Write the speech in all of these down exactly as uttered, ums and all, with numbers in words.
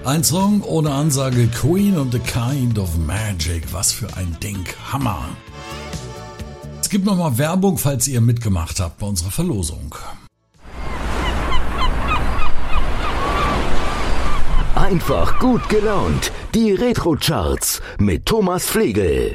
Ein Song ohne Ansage, Queen und the Kind of Magic. Was für ein Ding, Hammer. Es gibt nochmal Werbung, falls ihr mitgemacht habt bei unserer Verlosung. Einfach gut gelaunt. Die Retro-Charts mit Thomas Flegel.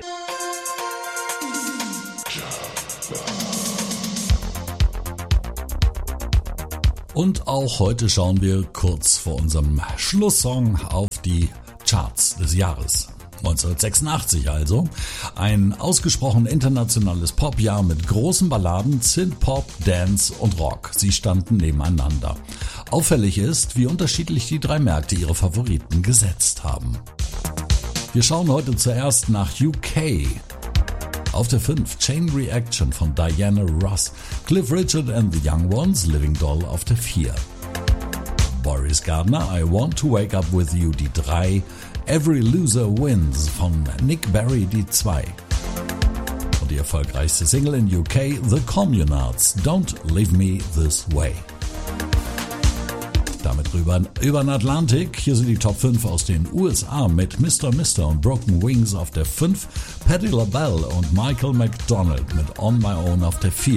Und auch heute schauen wir kurz vor unserem Schlusssong auf die Charts des Jahres. neunzehnhundertsechsundachtzig also. Ein ausgesprochen internationales Popjahr mit großen Balladen, Synthpop, Dance und Rock. Sie standen nebeneinander. Auffällig ist, wie unterschiedlich die drei Märkte ihre Favoriten gesetzt haben. Wir schauen heute zuerst nach U K. Auf der fünf Chain Reaction von Diana Ross, Cliff Richard and the Young Ones, Living Doll auf der vier. Boris Gardner, I Want to Wake Up With You die drei, Every Loser Wins von Nick Berry die zwei. Und die erfolgreichste Single in U K, The Communards, Don't Leave Me This Way. Damit rüber über den Atlantik. Hier sind die Top fünf aus den U S A mit Mister Mister und Broken Wings auf der fünf, Patti LaBelle und Michael McDonald mit On My Own auf der vier.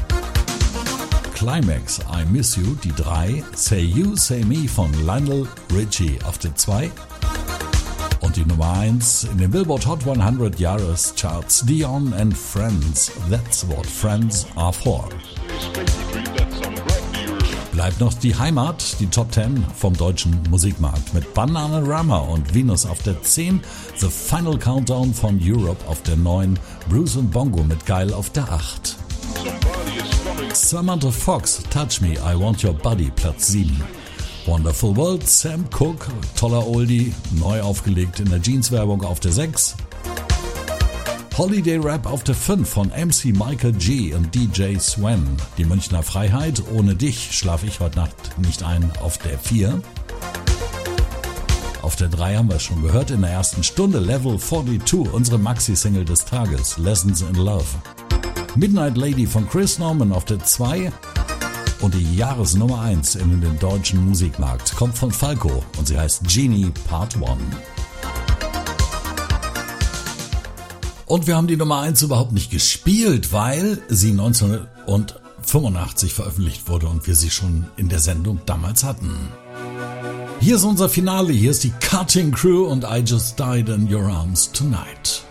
Climax, I Miss You die drei, Say You, Say Me von Lionel Richie auf der zwei. Und die Nummer eins in den Billboard Hot hundert Jahrescharts, Dion and Friends, That's What Friends Are For. Bleibt noch die Heimat, die Top zehn vom deutschen Musikmarkt mit Bananarama und Venus auf der zehn, The Final Countdown von Europe auf der neun, Bruce und Bongo mit Geil auf der acht. Samantha Fox, Touch Me, I Want Your Body, Platz sieben. Wonderful World, Sam Cooke, toller Oldie, neu aufgelegt in der Jeans-Werbung auf der sechs. Holiday Rap auf der fünf von M C Michael G und D J Swen. Die Münchner Freiheit, ohne dich schlafe ich heute Nacht nicht ein auf der vier. Auf der drei haben wir es schon gehört in der ersten Stunde, Level zweiundvierzig, unsere Maxi-Single des Tages, Lessons in Love. Midnight Lady von Chris Norman auf der zwei und die Jahresnummer eins in den deutschen Musikmarkt kommt von Falco und sie heißt Genie Part eins. Und wir haben die Nummer eins überhaupt nicht gespielt, weil sie neunzehnhundertfünfundachtzig veröffentlicht wurde und wir sie schon in der Sendung damals hatten. Hier ist unser Finale, hier ist die Cutting Crew und I Just Died in Your Arms Tonight.